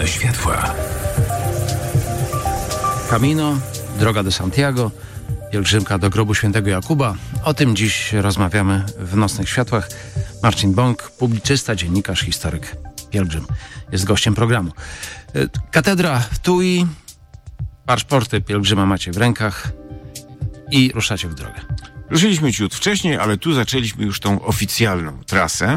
Nocne światła. Camino, droga do Santiago, pielgrzymka do grobu świętego Jakuba. O tym dziś rozmawiamy w Nocnych Światłach. Marcin Bąk, publicysta, dziennikarz, historyk, pielgrzym, jest gościem programu. Katedra w Tui, paszporty pielgrzyma macie w rękach i ruszacie w drogę. Ruszyliśmy ciut wcześniej, ale tu zaczęliśmy już tą oficjalną trasę.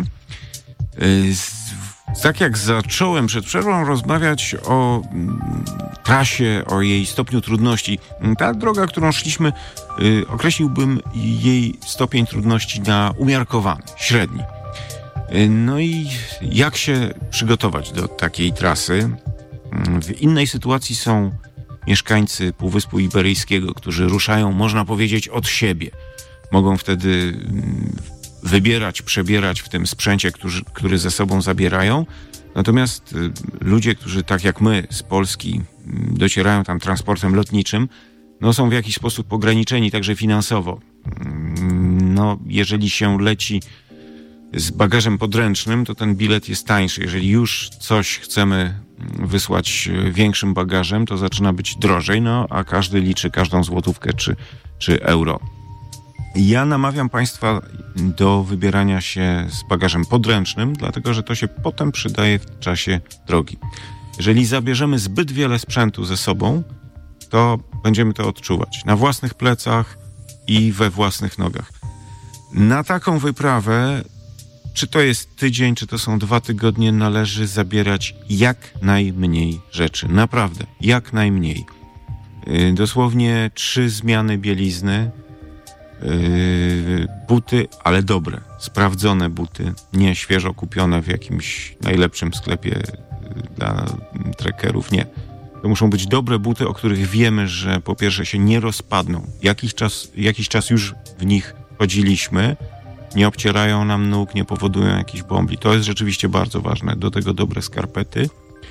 Tak jak zacząłem przed przerwą rozmawiać o trasie, o jej stopniu trudności, ta droga, którą szliśmy, określiłbym jej stopień trudności na umiarkowany, średni. No i jak się przygotować do takiej trasy? W innej sytuacji są mieszkańcy Półwyspu Iberyjskiego, którzy ruszają, można powiedzieć, od siebie. Mogą wtedy przebierać w tym sprzęcie, który ze sobą zabierają. Natomiast ludzie, którzy tak jak my z Polski docierają tam transportem lotniczym, no są w jakiś sposób ograniczeni także finansowo. No, jeżeli się leci z bagażem podręcznym, to ten bilet jest tańszy. Jeżeli już coś chcemy wysłać większym bagażem, to zaczyna być drożej, no a każdy liczy każdą złotówkę czy euro. Ja namawiam Państwa do wybierania się z bagażem podręcznym, dlatego że to się potem przydaje w czasie drogi. Jeżeli zabierzemy zbyt wiele sprzętu ze sobą, to będziemy to odczuwać na własnych plecach i we własnych nogach. Na taką wyprawę, czy to jest tydzień, czy to są 2 tygodnie, należy zabierać jak najmniej rzeczy. Naprawdę, jak najmniej. Dosłownie 3 zmiany bielizny, buty, ale dobre, sprawdzone buty, nie świeżo kupione w jakimś najlepszym sklepie dla trekkerów, nie. To muszą być dobre buty, o których wiemy, że po pierwsze się nie rozpadną. Jakiś czas już w nich chodziliśmy, nie obcierają nam nóg, nie powodują jakichś bombli. To jest rzeczywiście bardzo ważne. Do tego dobre skarpety.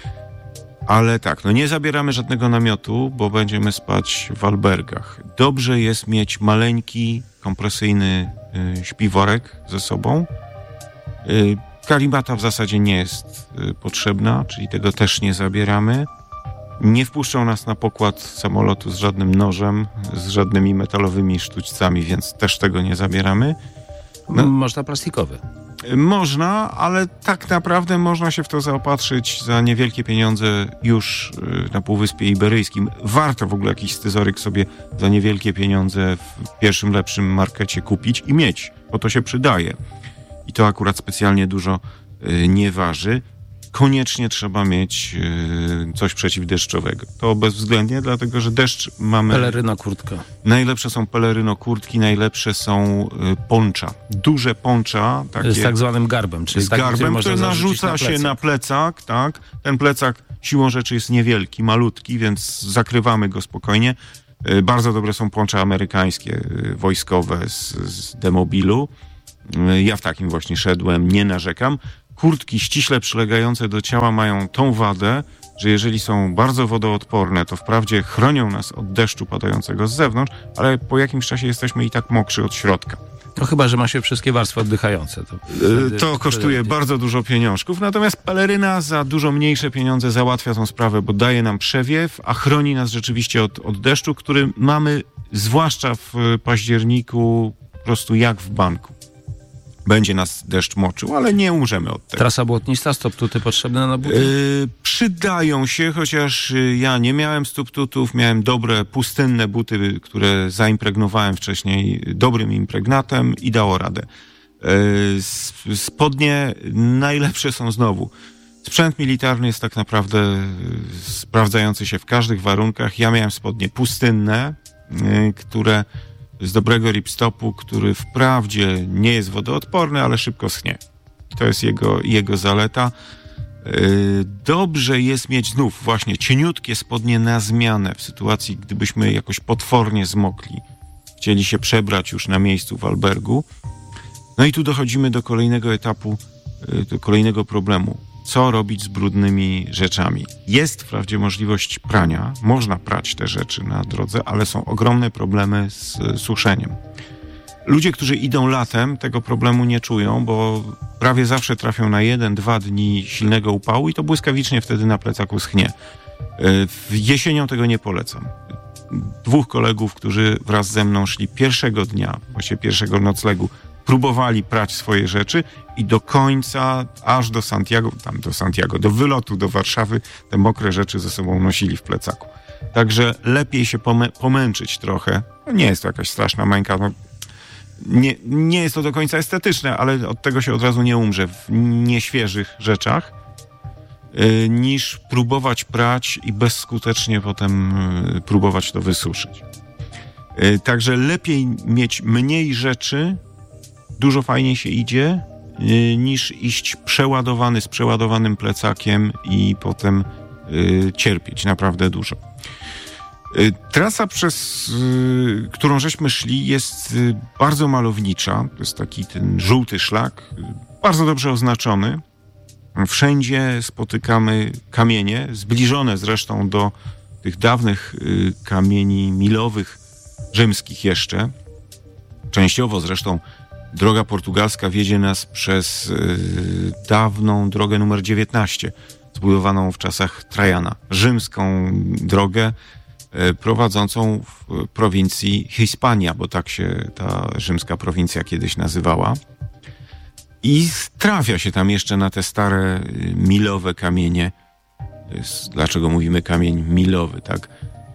Ale tak, no nie zabieramy żadnego namiotu, bo będziemy spać w albergach. Dobrze jest mieć maleńki, kompresyjny śpiworek ze sobą. Kalimata w zasadzie nie jest potrzebna, czyli tego też nie zabieramy. Nie wpuszczą nas na pokład samolotu z żadnym nożem, z żadnymi metalowymi sztućcami, więc też tego nie zabieramy. No, można plastikowy. Można, ale tak naprawdę można się w to zaopatrzyć za niewielkie pieniądze już na Półwyspie Iberyjskim. Warto w ogóle jakiś scyzoryk sobie za niewielkie pieniądze w pierwszym lepszym markecie kupić i mieć, bo to się przydaje. I to akurat specjalnie dużo nie waży. Koniecznie trzeba mieć coś przeciwdeszczowego. To bezwzględnie, dlatego że deszcz mamy... Peleryna kurtka. Najlepsze są peleryno kurtki, najlepsze są poncza. Duże poncza. Takie, z tak zwanym garbem. Czyli z garbem, który narzuca się na plecak. Tak? Ten plecak siłą rzeczy jest niewielki, malutki, więc zakrywamy go spokojnie. Bardzo dobre są poncze amerykańskie, wojskowe z demobilu. Ja w takim właśnie szedłem, nie narzekam. Kurtki ściśle przylegające do ciała mają tą wadę, że jeżeli są bardzo wodoodporne, to wprawdzie chronią nas od deszczu padającego z zewnątrz, ale po jakimś czasie jesteśmy i tak mokrzy od środka. No chyba, że ma się wszystkie warstwy oddychające. To kosztuje bardzo dużo pieniążków, natomiast peleryna za dużo mniejsze pieniądze załatwia tą sprawę, bo daje nam przewiew, a chroni nas rzeczywiście od deszczu, który mamy zwłaszcza w październiku po prostu jak w banku. Będzie nas deszcz moczył, ale nie umrzemy od tego. Trasa błotnista, stoptuty potrzebne na buty? Przydają się, chociaż ja nie miałem stoptutów, miałem dobre, pustynne buty, które zaimpregnowałem wcześniej dobrym impregnatem i dało radę. Spodnie najlepsze są znowu. Sprzęt militarny jest tak naprawdę sprawdzający się w każdych warunkach. Ja miałem spodnie pustynne, które z dobrego ripstopu, który wprawdzie nie jest wodoodporny, ale szybko schnie. To jest jego zaleta. Dobrze jest mieć znów właśnie cieniutkie spodnie na zmianę w sytuacji, gdybyśmy jakoś potwornie zmokli. Chcieli się przebrać już na miejscu w albergu. No i tu dochodzimy do kolejnego etapu, do kolejnego problemu. Co robić z brudnymi rzeczami? Jest wprawdzie możliwość prania, można prać te rzeczy na drodze, ale są ogromne problemy z suszeniem. Ludzie, którzy idą latem, tego problemu nie czują, bo prawie zawsze trafią na 1-2 dni silnego upału i to błyskawicznie wtedy na plecaku schnie. Jesienią tego nie polecam. 2 kolegów, którzy wraz ze mną szli pierwszego dnia, właściwie pierwszego noclegu, próbowali prać swoje rzeczy i do końca, aż do Santiago, do wylotu do Warszawy, te mokre rzeczy ze sobą nosili w plecaku. Także lepiej się pomęczyć trochę. No nie jest to jakaś straszna męka, no nie jest to do końca estetyczne, ale od tego się od razu nie umrze w nieświeżych rzeczach, niż próbować prać i bezskutecznie potem próbować to wysuszyć. Także lepiej mieć mniej rzeczy, dużo fajniej się idzie, niż iść przeładowany z przeładowanym plecakiem i potem cierpieć naprawdę dużo. Trasa, przez którą żeśmy szli, jest bardzo malownicza. To jest taki ten żółty szlak, bardzo dobrze oznaczony. Wszędzie spotykamy kamienie, zbliżone zresztą do tych dawnych kamieni milowych, rzymskich jeszcze. Częściowo zresztą droga portugalska wiedzie nas przez dawną drogę numer 19, zbudowaną w czasach Trajana. Rzymską drogę prowadzącą w prowincji Hiszpania, bo tak się ta rzymska prowincja kiedyś nazywała. I trafia się tam jeszcze na te stare milowe kamienie. Dlaczego mówimy kamień milowy, tak?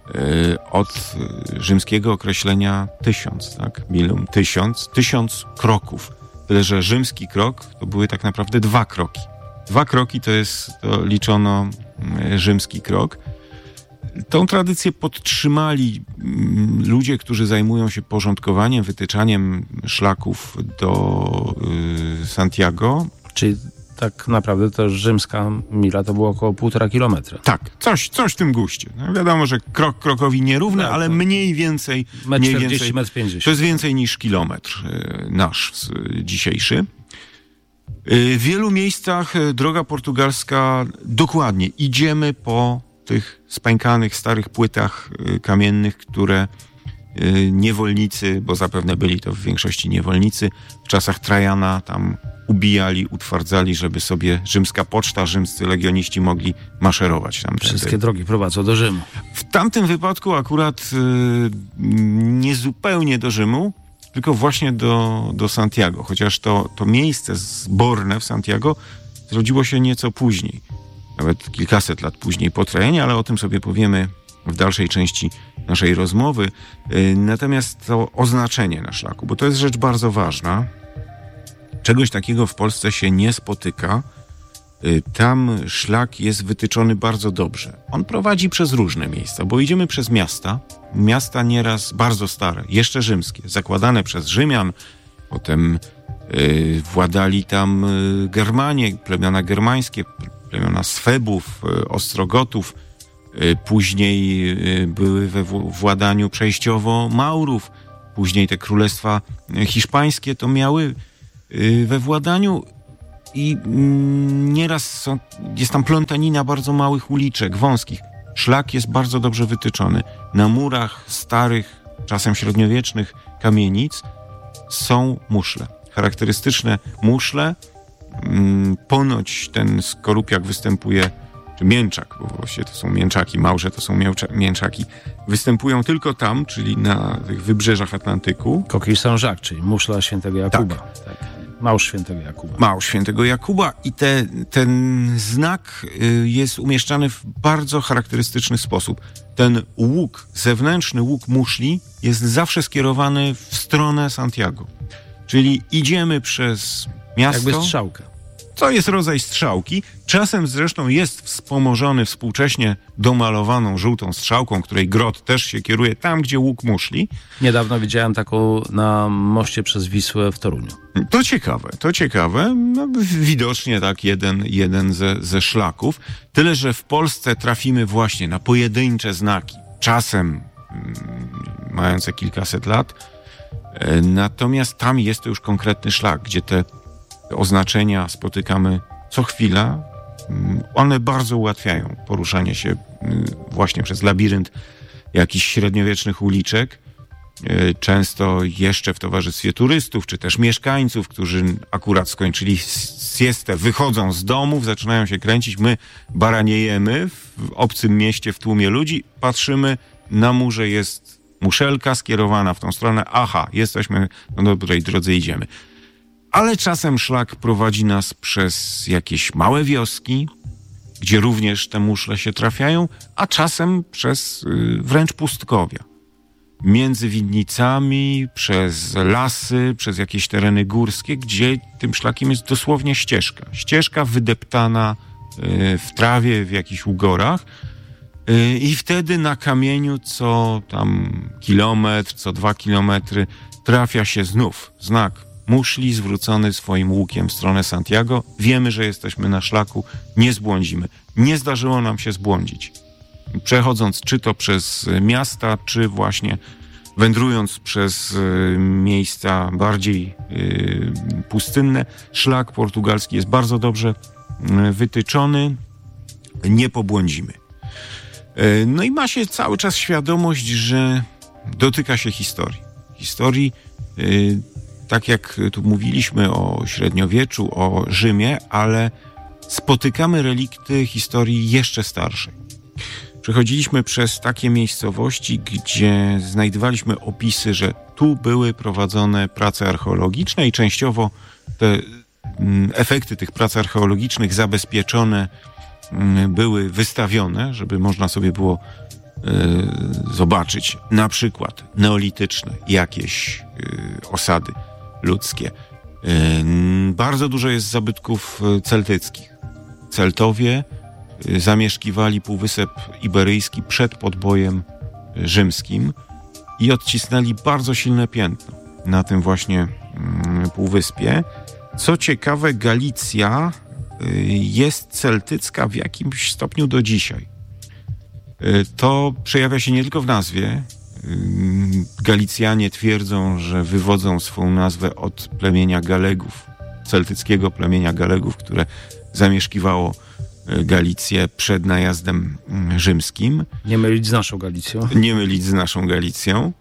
Od rzymskiego określenia 1000, tak? Milum 1000 kroków. Tyle, że rzymski krok to były tak naprawdę 2 kroki. 2 kroki to liczono rzymski krok. Tą tradycję podtrzymali ludzie, którzy zajmują się porządkowaniem, wytyczaniem szlaków do Santiago. Czyli tak naprawdę to rzymska mila to było około 1,5 kilometra. Tak, coś w tym guście. No wiadomo, że krok krokowi nierówny, tak, ale mniej więcej... 1,40 m, 1,50 m. To jest więcej niż kilometr nasz dzisiejszy. W wielu miejscach droga portugalska dokładnie idziemy po tych spękanych, starych płytach kamiennych, które niewolnicy, bo zapewne byli to w większości niewolnicy, w czasach Trajana tam ubijali, utwardzali, żeby sobie rzymska poczta, rzymscy legioniści mogli maszerować tam. Wszystkie drogi prowadzą do Rzymu. W tamtym wypadku akurat nie zupełnie do Rzymu, tylko właśnie do Santiago, chociaż to miejsce zborne w Santiago zrodziło się nieco później. Nawet kilkaset lat później po Trajanie, ale o tym sobie powiemy w dalszej części naszej rozmowy. Natomiast to oznaczenie na szlaku, bo to jest rzecz bardzo ważna. Czegoś takiego w Polsce się nie spotyka. Tam szlak jest wytyczony bardzo dobrze. On prowadzi przez różne miejsca, bo idziemy przez miasta nieraz bardzo stare, jeszcze rzymskie, zakładane przez Rzymian, potem władali tam Germanie, plemiona germańskie, plemiona Swebów, Ostrogotów, później były we władaniu przejściowo Maurów, później te królestwa hiszpańskie to miały we władaniu i nieraz jest tam plątanina bardzo małych uliczek, wąskich. Szlak jest bardzo dobrze wytyczony. Na murach starych, czasem średniowiecznych kamienic są muszle. Charakterystyczne muszle. Ponoć ten skorupiak występuje, czy mięczak, bo właściwie to są mięczaki, małże to są mięczaki, występują tylko tam, czyli na tych wybrzeżach Atlantyku. Coquille Saint-Jacques, czyli muszla świętego Jakuba. Tak. Małż świętego Jakuba. Małż świętego Jakuba i ten znak jest umieszczany w bardzo charakterystyczny sposób. Ten łuk, zewnętrzny łuk muszli jest zawsze skierowany w stronę Santiago. Czyli idziemy przez miasto. Jakby strzałka. To jest rodzaj strzałki. Czasem zresztą jest wspomożony współcześnie domalowaną żółtą strzałką, której grot też się kieruje tam, gdzie łuk muszli. Niedawno widziałem taką na moście przez Wisłę w Toruniu. To ciekawe. No, widocznie tak jeden ze szlaków. Tyle, że w Polsce trafimy właśnie na pojedyncze znaki. Czasem mające kilkaset lat. Natomiast tam jest to już konkretny szlak, gdzie te oznaczenia spotykamy co chwila. One bardzo ułatwiają poruszanie się właśnie przez labirynt jakichś średniowiecznych uliczek. często jeszcze w towarzystwie turystów, czy też mieszkańców, którzy akurat skończyli siestę, wychodzą z domów, zaczynają się kręcić. My baraniejemy w obcym mieście, w tłumie ludzi, patrzymy, na murze jest muszelka skierowana w tą stronę. Aha, jesteśmy na dobrej drodze, idziemy. Ale czasem szlak prowadzi nas przez jakieś małe wioski, gdzie również te muszle się trafiają, a czasem przez wręcz pustkowia. Między winnicami, przez lasy, przez jakieś tereny górskie, gdzie tym szlakiem jest dosłownie ścieżka. Ścieżka wydeptana w trawie, w jakichś ugorach i wtedy na kamieniu co tam kilometr, co 2 kilometry trafia się znów znak muszli zwrócony swoim łukiem w stronę Santiago. Wiemy, że jesteśmy na szlaku, nie zbłądzimy. Nie zdarzyło nam się zbłądzić. Przechodząc czy to przez miasta, czy właśnie wędrując przez miejsca bardziej pustynne, szlak portugalski jest bardzo dobrze wytyczony, nie pobłądzimy. No i ma się cały czas świadomość, że dotyka się historii. Historii, tak jak tu mówiliśmy o średniowieczu, o Rzymie, ale spotykamy relikty historii jeszcze starszej. Przechodziliśmy przez takie miejscowości, gdzie znajdowaliśmy opisy, że tu były prowadzone prace archeologiczne i częściowo te efekty tych prac archeologicznych zabezpieczone były wystawione, żeby można sobie było zobaczyć na przykład neolityczne jakieś osady ludzkie. Bardzo dużo jest zabytków celtyckich. Celtowie zamieszkiwali Półwysep Iberyjski przed podbojem rzymskim i odcisnęli bardzo silne piętno na tym właśnie półwyspie. Co ciekawe, Galicja jest celtycka w jakimś stopniu do dzisiaj. To przejawia się nie tylko w nazwie. Galicjanie twierdzą, że wywodzą swą nazwę od plemienia Galegów, celtyckiego plemienia Galegów, które zamieszkiwało Galicję przed najazdem rzymskim. Nie mylić z naszą Galicją. Nie mylić z naszą Galicją.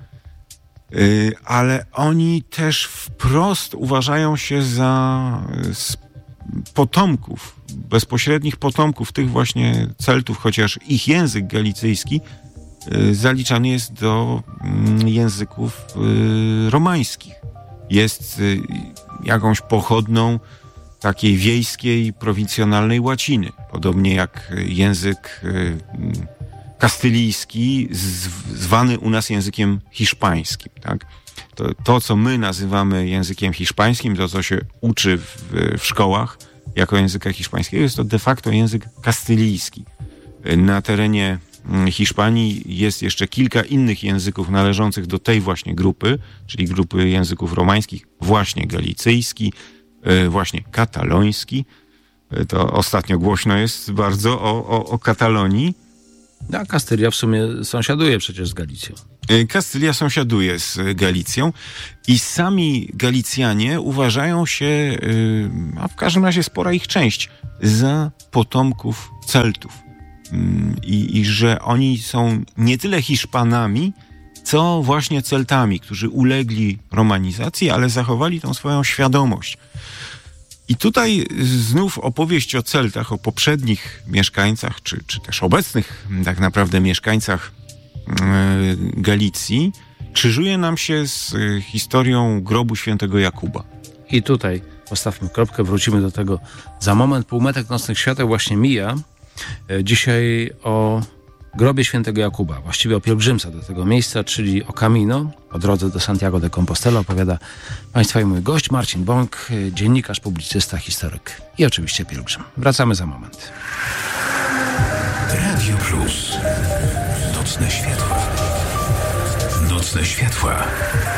Ale oni też wprost uważają się za potomków, bezpośrednich potomków tych właśnie Celtów, chociaż ich język galicyjski zaliczany jest do języków romańskich. Jest jakąś pochodną takiej wiejskiej, prowincjonalnej łaciny. Podobnie jak język kastylijski, zwany u nas językiem hiszpańskim. Tak? To, co my nazywamy językiem hiszpańskim, to, co się uczy w szkołach jako języka hiszpańskiego, jest to de facto język kastylijski. Na terenie Hiszpanii jest jeszcze kilka innych języków należących do tej właśnie grupy, czyli grupy języków romańskich, właśnie galicyjski, właśnie kataloński. To ostatnio głośno jest bardzo o Katalonii. A Kastylia w sumie sąsiaduje przecież z Galicją. Kastylia sąsiaduje z Galicją i sami Galicjanie uważają się, a w każdym razie spora ich część, za potomków Celtów. I że oni są nie tyle Hiszpanami, co właśnie Celtami, którzy ulegli romanizacji, ale zachowali tą swoją świadomość. I tutaj znów opowieść o Celtach, o poprzednich mieszkańcach, czy też obecnych tak naprawdę mieszkańcach Galicji, krzyżuje nam się z historią grobu świętego Jakuba. I tutaj postawmy kropkę, wrócimy do tego za moment. Półmetek nocnych świateł właśnie mija. Dzisiaj o grobie świętego Jakuba, właściwie o pielgrzymce do tego miejsca, czyli o Camino, o drodze do Santiago de Compostela, opowiada Państwa i mój gość Marcin Bąk, dziennikarz, publicysta, historyk i oczywiście pielgrzym. Wracamy za moment. Radio Plus. Nocne światła. Nocne światła.